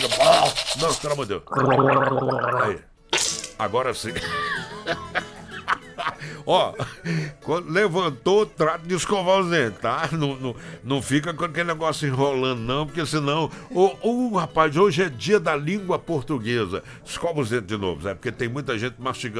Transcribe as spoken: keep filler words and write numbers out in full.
fica... Não, pelo amor de Deus. Aí. Agora sim. Ó, quando levantou, trata de escovar os dentes, tá? Não, não, não fica com aquele negócio enrolando, não, porque senão... Ô, ô, rapaz, hoje é dia da língua portuguesa. Escova os dentes de novo, né? Porque tem muita gente mastigando